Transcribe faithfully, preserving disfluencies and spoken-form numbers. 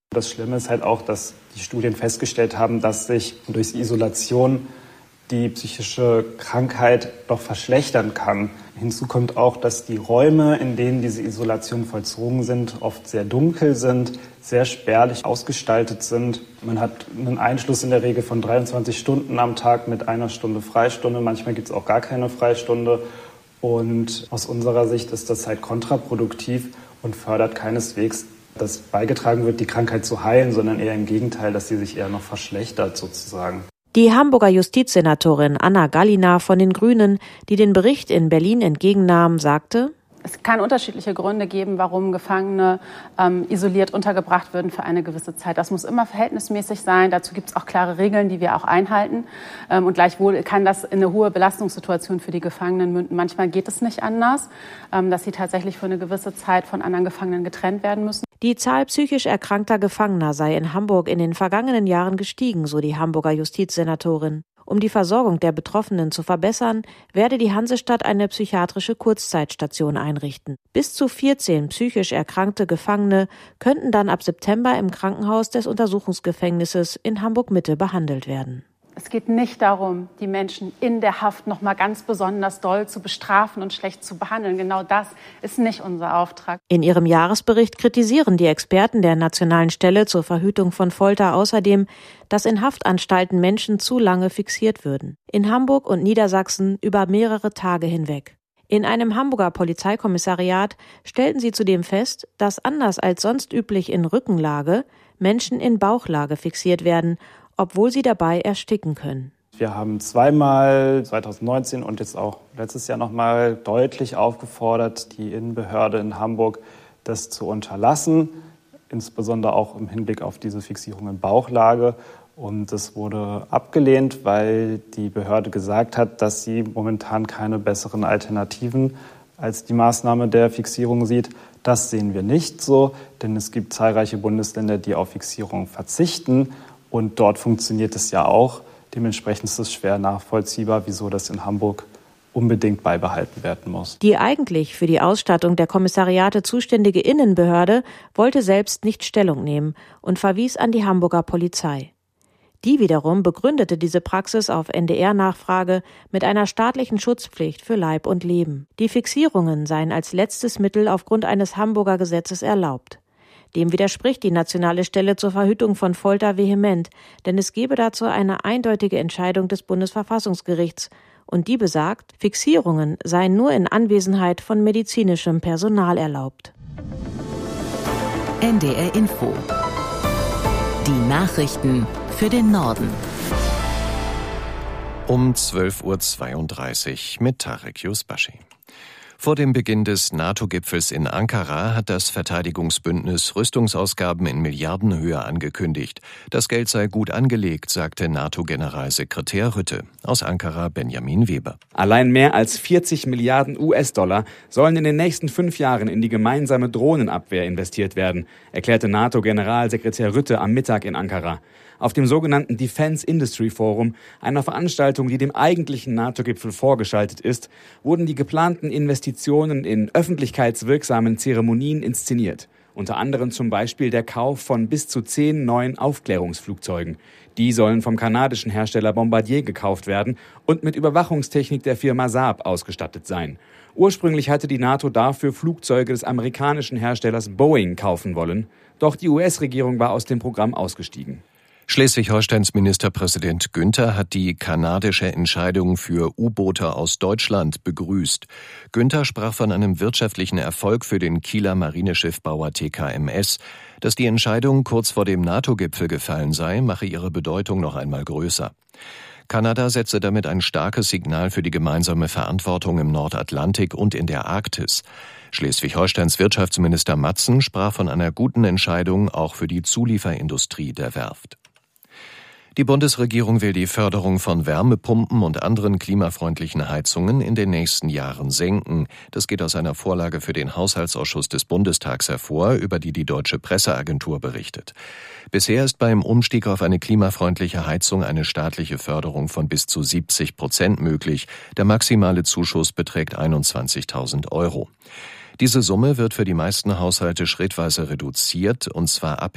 Das Schlimme ist halt auch, dass die Studien festgestellt haben, dass sich durch Isolation die psychische Krankheit doch verschlechtern kann. Hinzu kommt auch, dass die Räume, in denen diese Isolation vollzogen sind, oft sehr dunkel sind, sehr spärlich ausgestaltet sind. Man hat einen Einschluss in der Regel von dreiundzwanzig Stunden am Tag mit einer Stunde Freistunde. Manchmal gibt es auch gar keine Freistunde. Und aus unserer Sicht ist das halt kontraproduktiv und fördert keineswegs, dass beigetragen wird, die Krankheit zu heilen, sondern eher im Gegenteil, dass sie sich eher noch verschlechtert sozusagen. Die Hamburger Justizsenatorin Anna Gallina von den Grünen, die den Bericht in Berlin entgegennahm, sagte: Es kann unterschiedliche Gründe geben, warum Gefangene ähm, isoliert untergebracht werden für eine gewisse Zeit. Das muss immer verhältnismäßig sein. Dazu gibt es auch klare Regeln, die wir auch einhalten. Ähm, und gleichwohl kann das in eine hohe Belastungssituation für die Gefangenen münden. Manchmal geht es nicht anders, ähm, dass sie tatsächlich für eine gewisse Zeit von anderen Gefangenen getrennt werden müssen. Die Zahl psychisch erkrankter Gefangener sei in Hamburg in den vergangenen Jahren gestiegen, so die Hamburger Justizsenatorin. Um die Versorgung der Betroffenen zu verbessern, werde die Hansestadt eine psychiatrische Kurzzeitstation einrichten. Bis zu vierzehn psychisch erkrankte Gefangene könnten dann ab September im Krankenhaus des Untersuchungsgefängnisses in Hamburg-Mitte behandelt werden. Es geht nicht darum, die Menschen in der Haft noch mal ganz besonders doll zu bestrafen und schlecht zu behandeln. Genau das ist nicht unser Auftrag. In ihrem Jahresbericht kritisieren die Experten der Nationalen Stelle zur Verhütung von Folter außerdem, dass in Haftanstalten Menschen zu lange fixiert würden. In Hamburg und Niedersachsen über mehrere Tage hinweg. In einem Hamburger Polizeikommissariat stellten sie zudem fest, dass anders als sonst üblich in Rückenlage Menschen in Bauchlage fixiert werden, obwohl sie dabei ersticken können. Wir haben zweimal, zwanzig neunzehn und jetzt auch letztes Jahr nochmal deutlich aufgefordert, die Innenbehörde in Hamburg das zu unterlassen, insbesondere auch im Hinblick auf diese Fixierung in Bauchlage. Und das wurde abgelehnt, weil die Behörde gesagt hat, dass sie momentan keine besseren Alternativen als die Maßnahme der Fixierung sieht. Das sehen wir nicht so, denn es gibt zahlreiche Bundesländer, die auf Fixierung verzichten. Und dort funktioniert es ja auch. Dementsprechend ist es schwer nachvollziehbar, wieso das in Hamburg unbedingt beibehalten werden muss. Die eigentlich für die Ausstattung der Kommissariate zuständige Innenbehörde wollte selbst nicht Stellung nehmen und verwies an die Hamburger Polizei. Die wiederum begründete diese Praxis auf N D R-Nachfrage mit einer staatlichen Schutzpflicht für Leib und Leben. Die Fixierungen seien als letztes Mittel aufgrund eines Hamburger Gesetzes erlaubt. Dem widerspricht die Nationale Stelle zur Verhütung von Folter vehement, denn es gebe dazu eine eindeutige Entscheidung des Bundesverfassungsgerichts und die besagt, Fixierungen seien nur in Anwesenheit von medizinischem Personal erlaubt. N D R Info. Die Nachrichten für den Norden. Um zwölf Uhr zweiunddreißig mit Tarek Yusbashi. Vor dem Beginn des NATO-Gipfels in Ankara hat das Verteidigungsbündnis Rüstungsausgaben in Milliardenhöhe angekündigt. Das Geld sei gut angelegt, sagte NATO-Generalsekretär Rutte. Aus Ankara Benjamin Weber. Allein mehr als vierzig Milliarden U S-Dollar sollen in den nächsten fünf Jahren in die gemeinsame Drohnenabwehr investiert werden, erklärte NATO-Generalsekretär Rutte am Mittag in Ankara. Auf dem sogenannten Defense Industry Forum, einer Veranstaltung, die dem eigentlichen NATO-Gipfel vorgeschaltet ist, wurden die geplanten Investitionen in öffentlichkeitswirksamen Zeremonien inszeniert. Unter anderem zum Beispiel der Kauf von bis zu zehn neuen Aufklärungsflugzeugen. Die sollen vom kanadischen Hersteller Bombardier gekauft werden und mit Überwachungstechnik der Firma Saab ausgestattet sein. Ursprünglich hatte die NATO dafür Flugzeuge des amerikanischen Herstellers Boeing kaufen wollen. Doch die U S-Regierung war aus dem Programm ausgestiegen. Schleswig-Holsteins Ministerpräsident Günther hat die kanadische Entscheidung für U-Boote aus Deutschland begrüßt. Günther sprach von einem wirtschaftlichen Erfolg für den Kieler Marineschiffbauer T K M S. Dass die Entscheidung kurz vor dem NATO-Gipfel gefallen sei, mache ihre Bedeutung noch einmal größer. Kanada setze damit ein starkes Signal für die gemeinsame Verantwortung im Nordatlantik und in der Arktis. Schleswig-Holsteins Wirtschaftsminister Matzen sprach von einer guten Entscheidung auch für die Zulieferindustrie der Werft. Die Bundesregierung will die Förderung von Wärmepumpen und anderen klimafreundlichen Heizungen in den nächsten Jahren senken. Das geht aus einer Vorlage für den Haushaltsausschuss des Bundestags hervor, über die die Deutsche Presseagentur berichtet. Bisher ist beim Umstieg auf eine klimafreundliche Heizung eine staatliche Förderung von bis zu siebzig Prozent möglich. Der maximale Zuschuss beträgt einundzwanzigtausend Euro. Diese Summe wird für die meisten Haushalte schrittweise reduziert, und zwar abhängig